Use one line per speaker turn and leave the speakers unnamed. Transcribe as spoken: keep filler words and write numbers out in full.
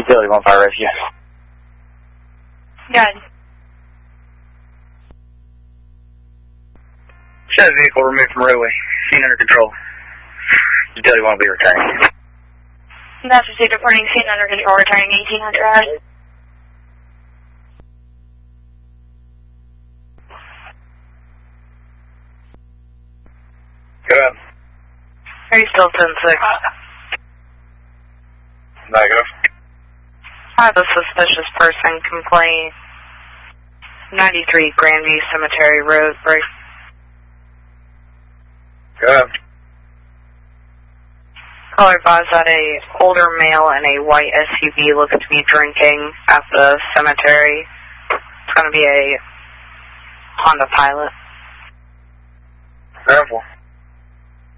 Utility one fire rescue.
Good.
Show vehicle removed from roadway. Scene under control. Utility one will be returning.
That's received reporting scene under control, returning eighteen hundred.
Go ahead.
Are you still ten six?
Negative.
I have a suspicious person complaint. ninety-three Grandview Cemetery Road, break.
Go ahead.
Caller advised that a older male in a white S U V looks to be drinking at the cemetery. It's going to be a Honda Pilot.
Careful.